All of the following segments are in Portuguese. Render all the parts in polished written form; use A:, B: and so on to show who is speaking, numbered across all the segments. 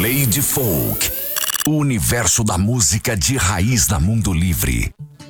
A: Lady Folk, o universo da música de raiz da Mundo Livre.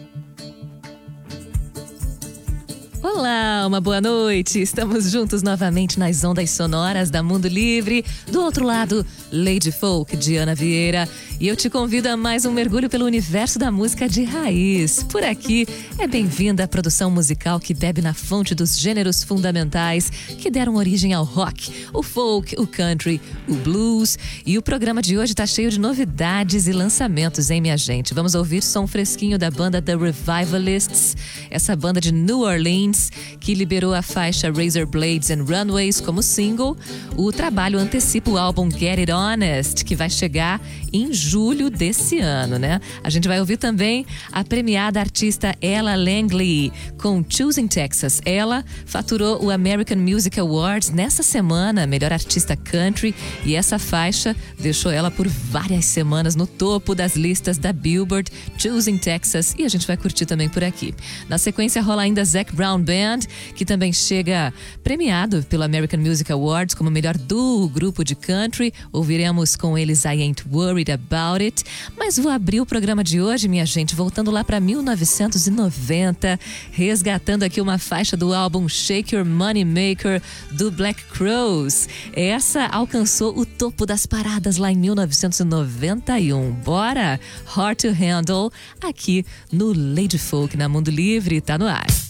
B: Olá, uma boa noite. Estamos juntos novamente nas ondas sonoras da Mundo Livre. Do outro lado, Lady Folk, Diana Vieira. E eu te convido a mais um mergulho pelo universo da música de raiz. Por aqui é bem-vinda a produção musical que bebe na fonte dos gêneros fundamentais que deram origem ao rock, o folk, o country, o blues. E o programa de hoje tá cheio de novidades e lançamentos, hein, minha gente? Vamos ouvir som fresquinho da banda The Revivalists, essa banda de New Orleans, que liberou a faixa Razor Blades and Runways como single. O trabalho antecipa o álbum Get It Honest, que vai chegar em julho desse ano, né? A gente vai ouvir também a premiada artista Ella Langley com Choosing Texas. Ela faturou o American Music Awards nessa semana, melhor artista country, e essa faixa deixou ela por várias semanas no topo das listas da Billboard, Choosing Texas, e a gente vai curtir também por aqui. Na sequência rola ainda Zac Brown Band, que também chega premiado pelo American Music Awards como melhor duo grupo de country. Ouviremos com eles I Ain't Worried About It. Mas vou abrir o programa de hoje, minha gente, voltando lá para 1990, resgatando aqui uma faixa do álbum Shake Your Money Maker do Black Crowes. Essa alcançou o topo das paradas lá em 1991. Bora! Hard to Handle, aqui no Lady Folk, na Mundo Livre, tá no ar.